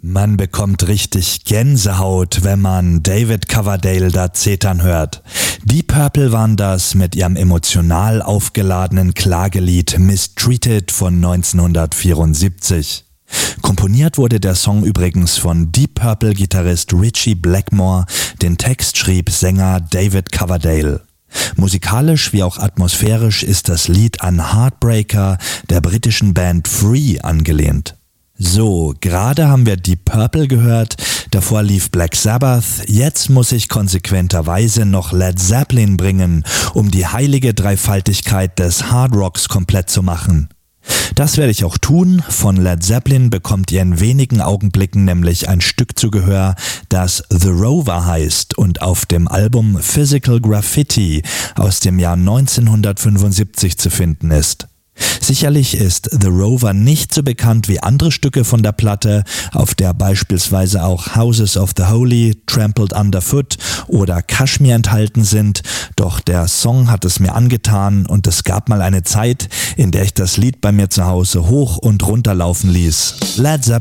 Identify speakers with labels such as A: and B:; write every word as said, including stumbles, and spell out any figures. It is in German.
A: Man bekommt richtig Gänsehaut, wenn man David Coverdale da zetern hört. Deep Purple waren das mit ihrem emotional aufgeladenen Klagelied Mistreated von neunzehnhundertvierundsiebzig. Komponiert wurde der Song übrigens von Deep Purple-Gitarrist Ritchie Blackmore, den Text schrieb Sänger David Coverdale. Musikalisch wie auch atmosphärisch ist das Lied an Heartbreaker der britischen Band Free angelehnt. So, gerade haben wir Deep Purple gehört, davor lief Black Sabbath, jetzt muss ich konsequenterweise noch Led Zeppelin bringen, um die heilige Dreifaltigkeit des Hard Rocks komplett zu machen. Das werde ich auch tun. Von Led Zeppelin bekommt ihr in wenigen Augenblicken nämlich ein Stück zu Gehör, das The Rover heißt und auf dem Album Physical Graffiti aus dem Jahr neunzehnhundertfünfundsiebzig zu finden ist. Sicherlich ist The Rover nicht so bekannt wie andere Stücke von der Platte, auf der beispielsweise auch Houses of the Holy, Trampled Underfoot oder Kashmir enthalten sind, doch der Song hat es mir angetan und es gab mal eine Zeit, in der ich das Lied bei mir zu Hause hoch und runter laufen ließ. Led Zeppelin